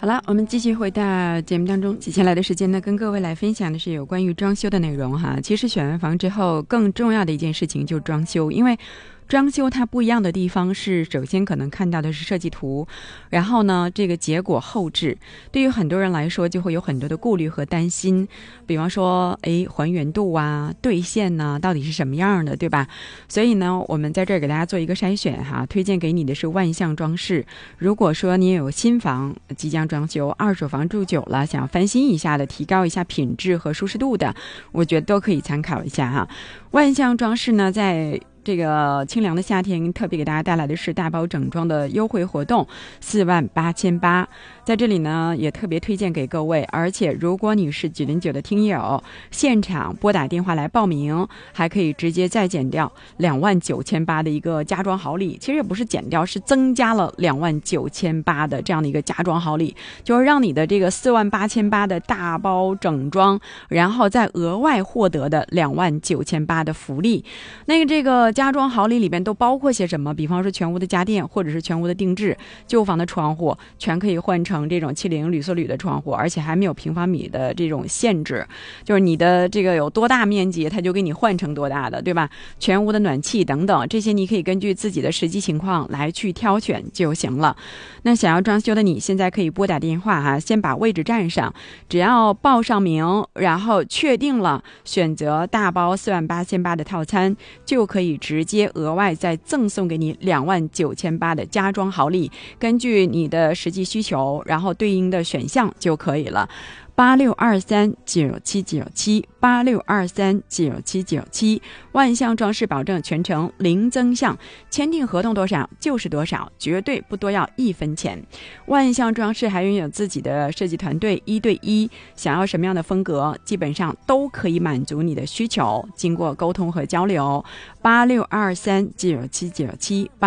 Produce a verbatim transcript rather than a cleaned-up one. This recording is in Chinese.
好了，我们继续回到节目当中。接下来的时间呢，跟各位来分享的是有关于装修的内容哈。其实选完房之后，更重要的一件事情就是装修，因为装修它不一样的地方是，首先可能看到的是设计图，然后呢，这个结果后置，对于很多人来说就会有很多的顾虑和担心，比方说，哎，还原度啊，兑现呢，到底是什么样的，对吧？所以呢，我们在这儿给大家做一个筛选哈，推荐给你的是万象装饰。如果说你有新房即将装修，二手房住久了，想翻新一下的，提高一下品质和舒适度的，我觉得都可以参考一下哈。万象装饰呢，在这个清凉的夏天，特别给大家带来的是大包整装的优惠活动，四万八千八。在这里呢，也特别推荐给各位。而且，如果你是九零九的听友，现场拨打电话来报名，还可以直接再减掉两万九千八的一个家装好礼。其实也不是减掉，是增加了两万九千八的这样的一个家装好礼，就是让你的这个四万八千八的大包整装，然后再额外获得的两万九千八的福利。那个这个家装好礼里边都包括些什么？比方说全屋的家电，或者是全屋的定制，旧房的窗户全可以换成这种七零铝塑铝的窗户，而且还没有平方米的这种限制，就是你的这个有多大面积，它就给你换成多大的，对吧？全屋的暖气等等，这些你可以根据自己的实际情况来去挑选就行了。那想要装修的你，现在可以拨打电话哈，先把位置占上，只要报上名，然后确定了选择大包四万八千八的套餐，就可以直接额外再赠送给你两万九千八的家装好礼，根据你的实际需求，然后对应的选项就可以了。八六二三九七九七，八六二三九七九七，万象装饰保证全程零增项，签订合同多少就是多少，绝对不多要一分钱。万象装饰还拥有自己的设计团队，一对一，想要什么样的风格，基本上都可以满足你的需求，经过沟通和交流。八六二三九七九七。